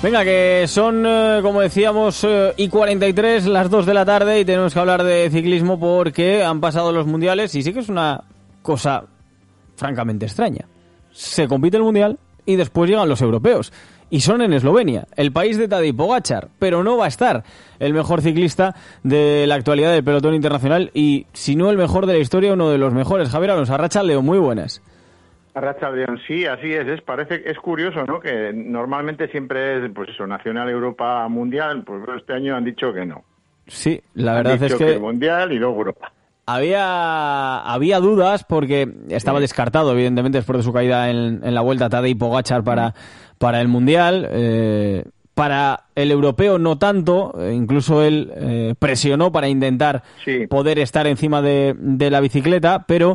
Venga, que son, como decíamos, y 43, las 2 de la tarde, y tenemos que hablar de ciclismo porque han pasado los mundiales y sí que es una cosa francamente extraña. Se compite el mundial y después llegan los europeos. Y son en Eslovenia, el país de Tadej Pogačar, pero no va a estar el mejor ciclista de la actualidad del pelotón internacional y, si no el mejor de la historia, uno de los mejores. Javier Alonso, arratsaldeon, muy buenas. Arratsaldeon, sí, así es. Es curioso, ¿no? Que normalmente siempre es, pues eso, Nacional, Europa, Mundial. Pues este año han dicho que no. Sí, la verdad es que Mundial y luego Europa. Había dudas porque estaba descartado, evidentemente, después de su caída en la Vuelta, Tadej Pogačar para el Mundial. Para el europeo no tanto, incluso él presionó para intentar poder estar encima de la bicicleta, pero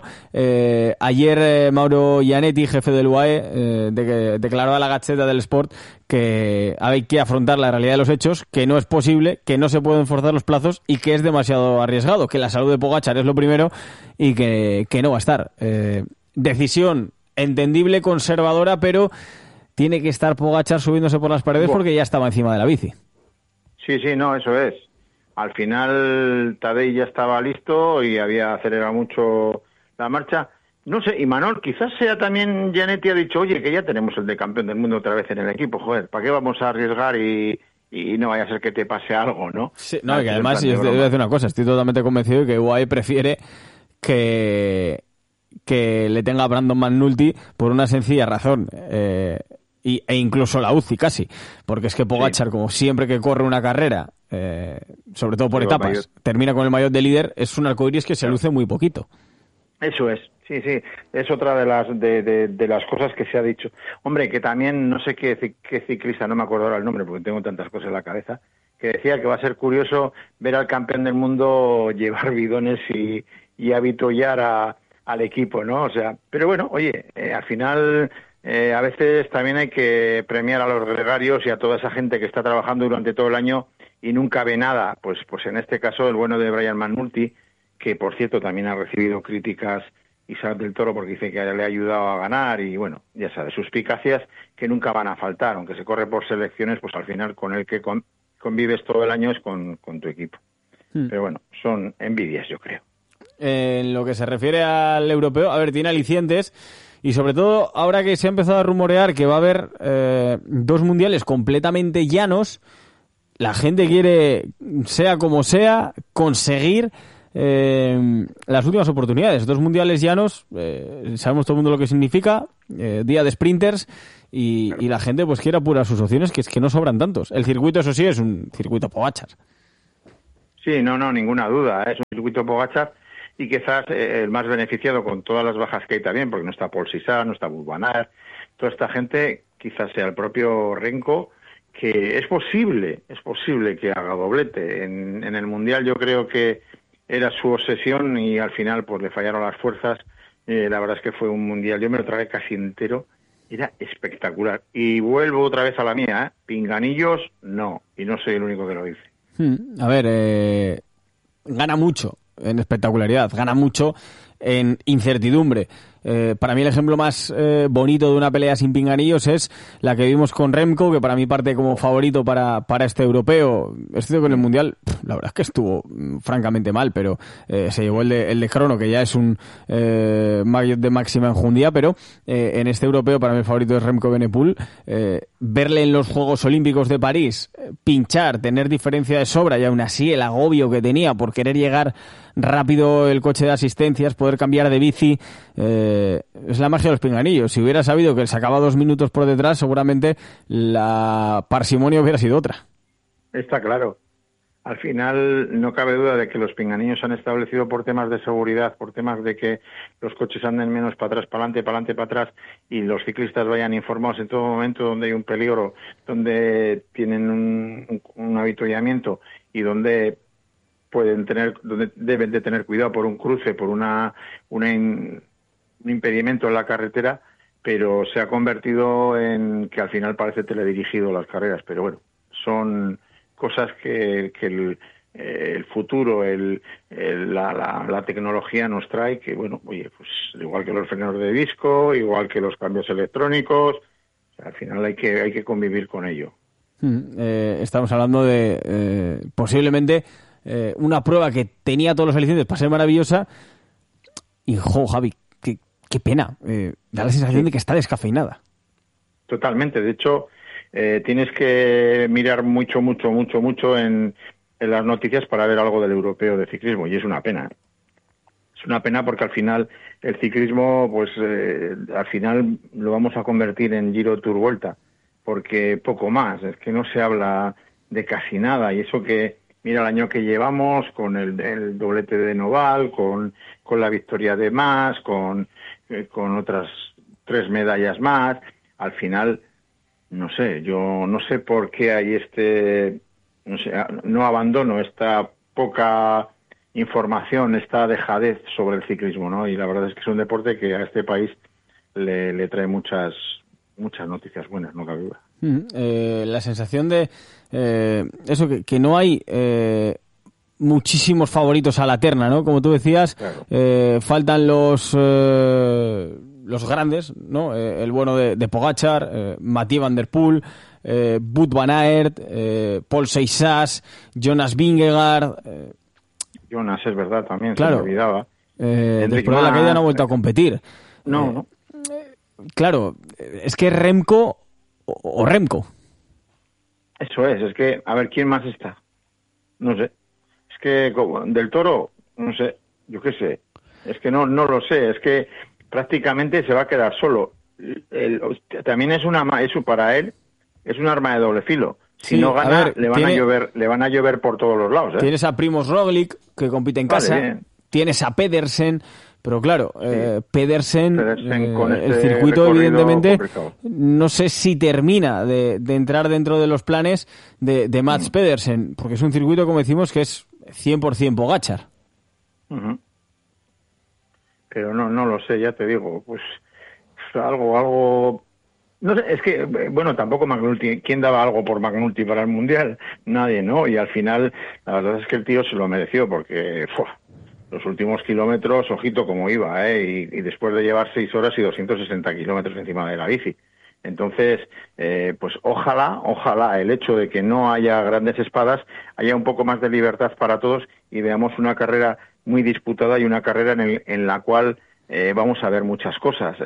ayer Mauro Gianetti, jefe del UAE, declaró a la Gazzetta dello Sport que hay que afrontar la realidad de los hechos, que no es posible, que no se pueden forzar los plazos y que es demasiado arriesgado, que la salud de Pogačar es lo primero y que no va a estar. Decisión entendible, conservadora, pero tiene que estar Pogačar subiéndose por las paredes porque ya estaba encima de la bici. Sí, no, eso es. Al final Tadej ya estaba listo y había acelerado mucho la marcha. No sé, y Manol, quizás sea también Gianetti ha dicho, oye, que ya tenemos el de campeón del mundo otra vez en el equipo, joder, ¿para qué vamos a arriesgar y no vaya a ser que te pase algo, ¿no? Sí, no, que además yo te voy a decir una cosa, estoy totalmente convencido de que UAE prefiere que le tenga a Brandon McNulty por una sencilla razón. E incluso la UCI casi, porque es que Pogačar, como siempre que corre una carrera, sobre todo por etapas, termina con el maillot de líder, es un arcoiris que se luce muy poquito. Eso es, sí, es otra de las cosas que se ha dicho. Hombre, que también, no sé qué ciclista, no me acuerdo ahora el nombre porque tengo tantas cosas en la cabeza, que decía que va a ser curioso ver al campeón del mundo llevar bidones y avituallar al equipo, ¿no? O sea, pero bueno, oye, al final a veces también hay que premiar a los gregarios y a toda esa gente que está trabajando durante todo el año y nunca ve nada. Pues en este caso el bueno de Brian McNulty, que por cierto también ha recibido críticas Isaac del Toro porque dice que le ha ayudado a ganar y bueno, ya sabes, suspicacias que nunca van a faltar, aunque se corre por selecciones, pues al final con el que convives todo el año es con tu equipo. Pero bueno, son envidias, yo creo. En lo que se refiere al europeo, a ver, tiene alicientes. Y sobre todo, ahora que se ha empezado a rumorear que va a haber 2 mundiales completamente llanos, la gente quiere, sea como sea, conseguir las últimas oportunidades. 2 mundiales llanos, sabemos todo el mundo lo que significa, día de sprinters, y la gente pues quiere apurar sus opciones, que es que no sobran tantos. El circuito, eso sí, es un circuito Pogačar. Sí, no, ninguna duda, es un circuito Pogačar. Y quizás el más beneficiado con todas las bajas que hay también, porque no está Paul Sisar, no está Burbanar, toda esta gente, quizás sea el propio Renko, que es posible que haga doblete. En el Mundial yo creo que era su obsesión y al final pues le fallaron las fuerzas. La verdad es que fue un Mundial, yo me lo tragué casi entero, era espectacular. Y vuelvo otra vez a la mía, pinganillos, no, y no soy el único que lo dice. A ver, gana mucho en espectacularidad, gana mucho en incertidumbre. Para mí el ejemplo más bonito de una pelea sin pinganillos es la que vimos con Remco, que para mí parte como favorito para este europeo. Es cierto que en el Mundial la verdad es que estuvo francamente mal, pero se llevó el de Crono, que ya es un maillot de máxima enjundia, pero en este europeo para mí el favorito es Remco Evenepoel. Verle en los Juegos Olímpicos de París pinchar, tener diferencia de sobra y aún así el agobio que tenía por querer llegar rápido el coche de asistencias, poder cambiar de bici, es la magia de los pinganillos. Si hubiera sabido que sacaba 2 minutos por detrás, seguramente la parsimonia hubiera sido otra. Está claro. Al final no cabe duda de que los pinganillos se han establecido por temas de seguridad, por temas de que los coches anden menos para atrás, para adelante, para atrás, y los ciclistas vayan informados en todo momento donde hay un peligro, donde tienen un avituallamiento y donde donde deben de tener cuidado por un cruce, por un impedimento en la carretera, pero se ha convertido en que al final parece teledirigido las carreras. Pero bueno, son cosas que el futuro, la tecnología nos trae, que bueno, oye, pues igual que los frenos de disco, igual que los cambios electrónicos, al final hay que convivir con ello. Estamos hablando de posiblemente una prueba que tenía todos los alicientes para ser maravillosa y, Javi, qué pena. Da la sensación de que está descafeinada. Totalmente. De hecho, tienes que mirar mucho en las noticias para ver algo del europeo de ciclismo, y es una pena. Es una pena porque al final el ciclismo, pues al final lo vamos a convertir en Giro Tour Vuelta, porque poco más, es que no se habla de casi nada, y eso que, mira el año que llevamos con el doblete de Noval, con la victoria de Mas, con otras 3 medallas más, al final, no sé, yo no sé por qué hay no abandono, esta poca información, esta dejadez sobre el ciclismo, ¿no? Y la verdad es que es un deporte que a este país le trae muchas noticias buenas, no cabe duda. La sensación de eso, que no hay muchísimos favoritos a la terna, ¿no? Como tú decías, claro. Faltan los grandes, ¿no? El bueno de Pogačar, Mathieu van der Poel, Wout van Aert, Paul Seixas, Jonas Vingegaard. Jonas, es verdad, también, claro, se me olvidaba. Después de la caída no ha vuelto a competir. No. Claro, es que Remco o Remco. Eso es que, a ver, ¿quién más está? No sé. Es que del Toro, no sé, yo qué sé. Es que no lo sé, es que prácticamente se va a quedar solo. También para él es un arma de doble filo. Si no gana, le van a llover por todos los lados, ¿eh? Tienes a Primož Roglic, que compite en casa. Bien. Tienes a Pedersen, pero claro, Pedersen con el circuito evidentemente complicado. No sé si termina de entrar dentro de los planes de Mats Pedersen, porque es un circuito, como decimos, que es 100% Pogačar. Pero no lo sé, ya te digo, pues algo. No sé, es que, bueno, tampoco McNulty. ¿Quién daba algo por McNulty para el Mundial? Nadie, ¿no? Y al final, la verdad es que el tío se lo mereció, porque los últimos kilómetros, ojito como iba, y después de llevar 6 horas y 260 kilómetros encima de la bici. Entonces, pues ojalá el hecho de que no haya grandes espadas, haya un poco más de libertad para todos y veamos una carrera muy disputada y una carrera en la cual vamos a ver muchas cosas.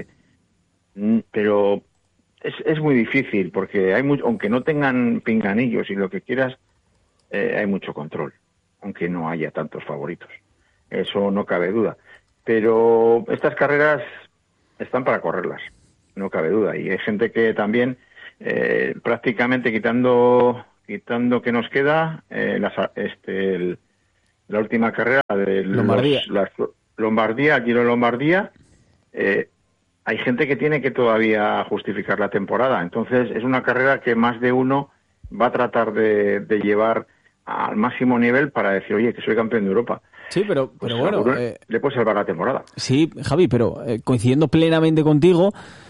Pero es muy difícil porque aunque no tengan pinganillos y lo que quieras, hay mucho control, aunque no haya tantos favoritos. Eso no cabe duda. Pero estas carreras están para correrlas, no cabe duda. Y hay gente que también, prácticamente quitando que nos queda, la última carrera de Lombardía, Giro de Lombardía, hay gente que tiene que todavía justificar la temporada. Entonces es una carrera que más de uno va a tratar de llevar al máximo nivel para decir, oye, que soy campeón de Europa. Sí, pero bueno, le puede salvar la temporada. Sí, Javi, pero coincidiendo plenamente contigo,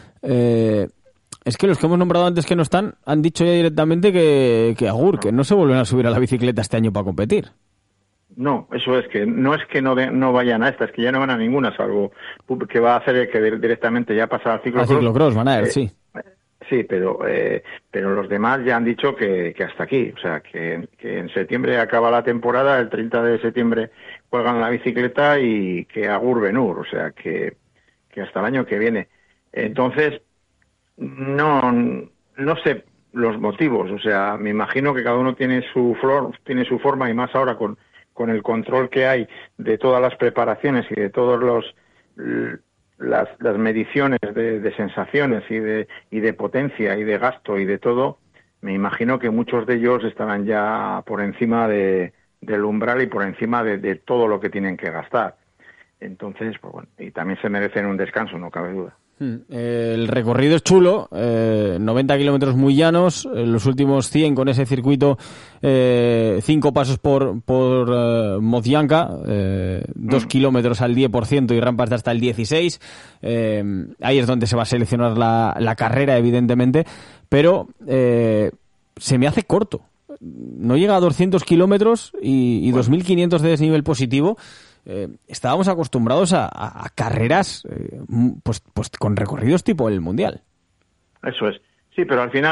es que los que hemos nombrado antes que no están han dicho ya directamente que agur, que no se vuelven a subir a la bicicleta este año para competir. No, eso es que no vayan a esta, es que ya no van a ninguna, salvo que va a hacer que directamente ya pasa al ciclocross. Al ciclocross van a ir, sí. Sí, pero los demás ya han dicho que hasta aquí, o sea, que en septiembre acaba la temporada, el 30 de septiembre cuelgan la bicicleta y que agur benur, o sea, que hasta el año que viene. Entonces, no sé los motivos, o sea, me imagino que cada uno tiene su forma, y más ahora con el control que hay de todas las preparaciones y de todos las mediciones de sensaciones y de potencia y de gasto y de todo. Me imagino que muchos de ellos estarán ya por encima del umbral y por encima de todo lo que tienen que gastar. Entonces, pues bueno, y también se merecen un descanso, no cabe duda. El recorrido es chulo, 90 kilómetros muy llanos, los últimos 100 con ese circuito, 5 pasos por Mozianka, 2 kilómetros al 10% y rampas de hasta el 16. Ahí es donde se va a seleccionar la carrera, evidentemente, pero se me hace corto. No llega a 200 kilómetros y 2.500 de desnivel positivo. Estábamos acostumbrados a carreras pues con recorridos tipo el Mundial. Eso es. Sí, pero al final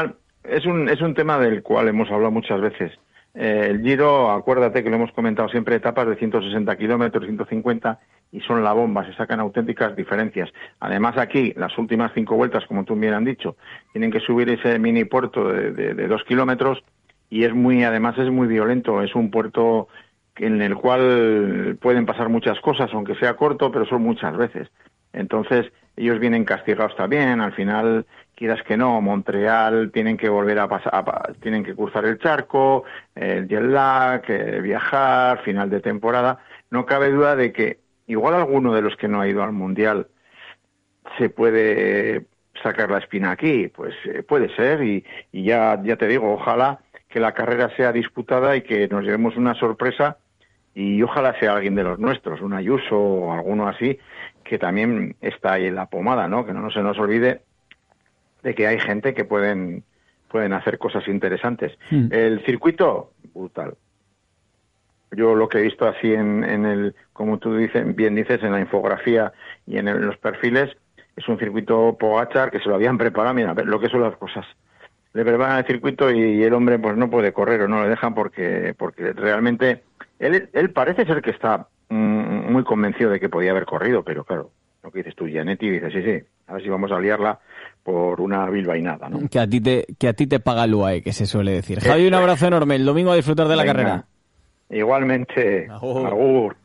es un tema del cual hemos hablado muchas veces. El Giro, acuérdate que lo hemos comentado siempre, etapas de 160 kilómetros, 150, y son la bomba, se sacan auténticas diferencias. Además aquí, las últimas 5 vueltas, como tú bien has dicho, tienen que subir ese mini puerto de 2 kilómetros, y además es muy violento, es un puerto en el cual pueden pasar muchas cosas, aunque sea corto, pero son muchas veces. Entonces, ellos vienen castigados también, al final, quieras que no, Montreal tienen que volver a pasar, tienen que cruzar el charco, el jet lag, viajar, final de temporada. No cabe duda de que igual alguno de los que no ha ido al Mundial se puede sacar la espina aquí, pues puede ser, y ya te digo, ojalá que la carrera sea disputada y que nos llevemos una sorpresa, y ojalá sea alguien de los nuestros, un Ayuso o alguno así, que también está ahí en la pomada, ¿no? Que no se nos olvide de que hay gente que pueden hacer cosas interesantes. El circuito, brutal. Yo lo que he visto así en el, como tú bien dices, en la infografía y en los perfiles, es un circuito Pogačar que se lo habían preparado. Mira, lo que son las cosas. Le preparan el circuito y el hombre pues no puede correr o no le dejan porque realmente él parece ser que está muy convencido de que podía haber corrido, pero claro, lo que dices tú, Gianetti, dices sí, a ver si vamos a liarla por una bilbainada, ¿no? Que a ti te paga el UAE, que se suele decir. Javi, un abrazo enorme, el domingo a disfrutar de la carrera. Igualmente, Agur.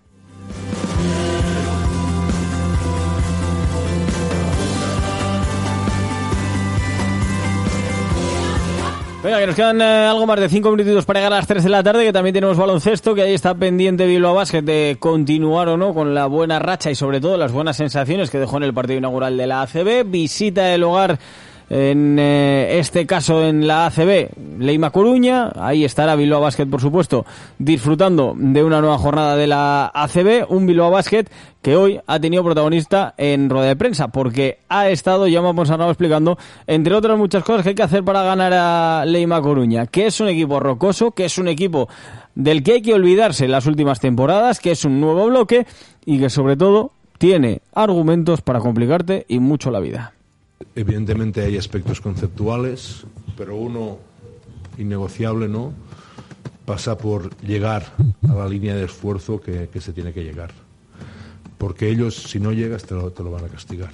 Venga, que nos quedan algo más de 5 minutitos para llegar a las 3 de la tarde, que también tenemos baloncesto, que ahí está pendiente Bilbao Basket de continuar o no con la buena racha y sobre todo las buenas sensaciones que dejó en el partido inaugural de la ACB. Visita el hogar, en este caso en la ACB, Leima Coruña. Ahí estará Bilbao Basket, por supuesto, disfrutando de una nueva jornada de la ACB. Un Bilbao Basket que hoy ha tenido protagonista en rueda de prensa, porque ha estado Jaume Ponsarnau explicando, entre otras muchas cosas, que hay que hacer para ganar a Leima Coruña, que es un equipo rocoso, que es un equipo del que hay que olvidarse en las últimas temporadas, que es un nuevo bloque y que sobre todo tiene argumentos para complicarte y mucho la vida. Evidentemente hay aspectos conceptuales, pero uno innegociable, ¿no? Pasa por llegar a la línea de esfuerzo que se tiene que llegar. Porque ellos, si no llegas, te lo van a castigar.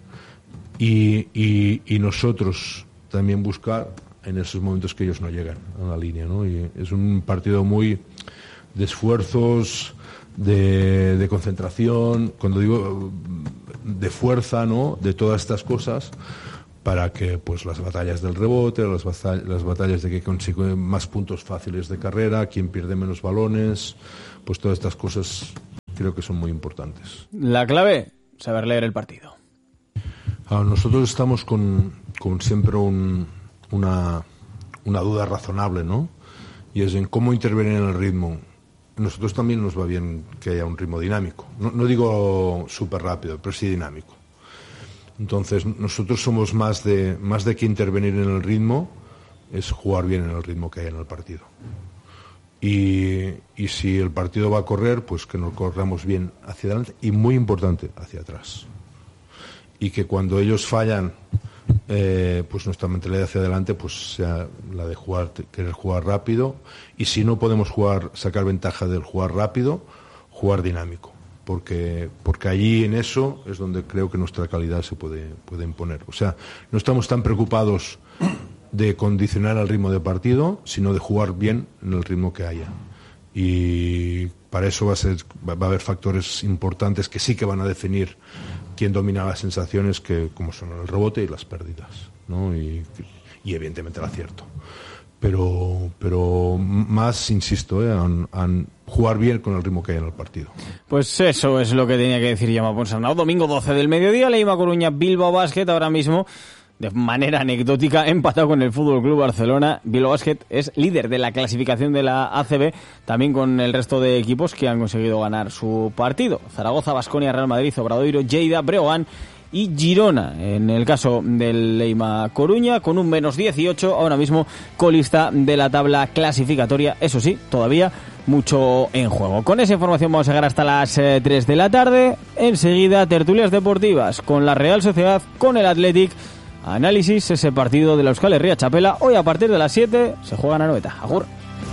Y nosotros también buscar en esos momentos que ellos no llegan a la línea, ¿no? Y es un partido muy de esfuerzos, de concentración, cuando digo de fuerza, ¿no? De todas estas cosas, para que pues las batallas del rebote, las batallas de que consigue más puntos fáciles de carrera, quien pierde menos balones, pues todas estas cosas creo que son muy importantes. La clave, saber leer el partido. Nosotros estamos con siempre una duda razonable, ¿no? Y es en cómo intervenir en el ritmo. Nosotros también nos va bien que haya un ritmo dinámico. No digo súper rápido, pero sí dinámico. Entonces, nosotros somos más de que intervenir en el ritmo, es jugar bien en el ritmo que hay en el partido. Y si el partido va a correr, pues que nos corramos bien hacia adelante y, muy importante, hacia atrás. Y que cuando ellos fallan, pues nuestra mentalidad hacia adelante pues sea la de querer jugar rápido, y si no podemos sacar ventaja del jugar rápido, jugar dinámico, porque allí en eso es donde creo que nuestra calidad se puede imponer. O sea, no estamos tan preocupados de condicionar el ritmo de partido, sino de jugar bien en el ritmo que haya. Y para eso va a haber factores importantes que sí que van a definir quién domina las sensaciones, que como son el rebote y las pérdidas, ¿no? Y evidentemente el acierto. Pero más, insisto, en jugar bien con el ritmo que hay en el partido. Pues eso es lo que tenía que decir Jaume Ponsarnau. Domingo 12 del mediodía, Leima Coruña, Bilbao Basket, ahora mismo, de manera anecdótica, empatado con el Fútbol Club Barcelona. Bilbao Basket es líder de la clasificación de la ACB, también con el resto de equipos que han conseguido ganar su partido. Zaragoza, Baskonia, Real Madrid, Obradoiro, Lleida, Breogán y Girona. En el caso del Leima Coruña, con un menos 18, ahora mismo colista de la tabla clasificatoria. Eso sí, todavía mucho en juego. Con esa información vamos a llegar hasta las 3 de la tarde. Enseguida, tertulias deportivas con la Real Sociedad, con el Athletic. análisis ese partido de la Euskal Herria Txapela. Hoy a partir de las 7 se juega en Anoeta. Agur.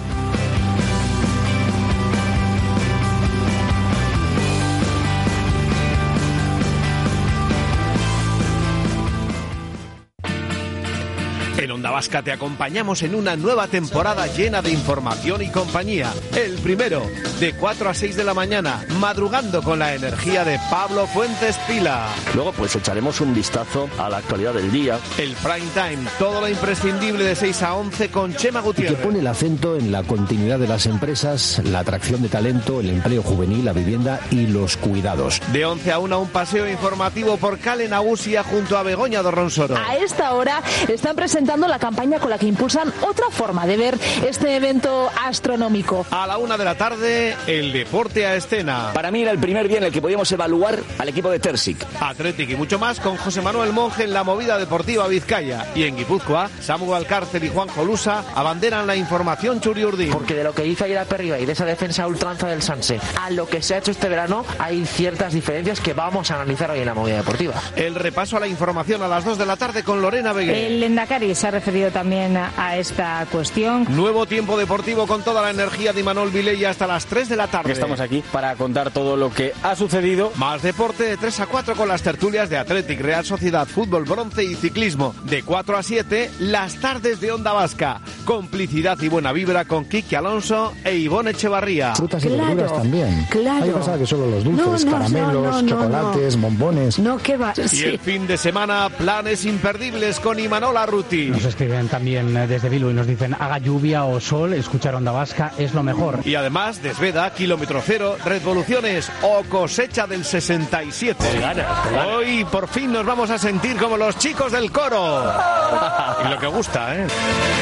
En Onda Vasca te acompañamos en una nueva temporada llena de información y compañía. El primero, de 4 a 6 de la mañana, madrugando con la energía de Pablo Fuentes Pila. Luego pues echaremos un vistazo a la actualidad del día. El prime time, todo lo imprescindible de 6 a 11 con Chema Gutiérrez. Que pone el acento en la continuidad de las empresas, la atracción de talento, el empleo juvenil, la vivienda y los cuidados. De 11 a 1 un paseo informativo por Kale Nagusia junto a Begoña Dorronsoro. A esta hora están presentando la campaña con la que impulsan otra forma de ver este evento astronómico. A la 1 de la tarde, el deporte a escena. Para mí era el primer día en el que podíamos evaluar al equipo de Tersic. Athletic y mucho más con José Manuel Monge en la movida deportiva Vizcaya. Y en Guipúzcoa, Samu Alcárcel y Juan Jolusa abanderan la información Churiurdin. Porque de lo que hizo ayer a Perriba y de esa defensa ultranza del Sanse a lo que se ha hecho este verano, hay ciertas diferencias que vamos a analizar hoy en la movida deportiva. El repaso a la información a las 2 de la tarde con Lorena Beguer. El Lehendakari se ha referido también a esta cuestión. Nuevo tiempo deportivo con toda la energía de Imanol Vilella hasta las 3 de la tarde. Estamos aquí para contar todo lo que ha sucedido. Más deporte de 3 a 4 con las tertulias de Athletic, Real Sociedad, Fútbol Bronce y Ciclismo. De 4 a 7, las tardes de Onda Vasca. Complicidad y buena vibra con Kiki Alonso e Ivonne Echevarría. Frutas y verduras también. Claro. Hay que pensar que solo los dulces, caramelos, chocolates, bombones. No, ¿qué va? Y el fin de semana, planes imperdibles con Imanol Arruti. Nos escriben también desde Bilbao y nos dicen, haga lluvia o sol, escuchar Onda Vasca es lo mejor. Y además, Desveda, Kilómetro Cero, Revoluciones o Cosecha del 67. Hoy por fin nos vamos a sentir como los chicos del coro. Y lo que gusta, ¿eh?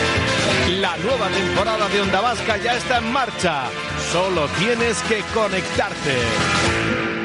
La nueva temporada de Onda Vasca ya está en marcha. Solo tienes que conectarte.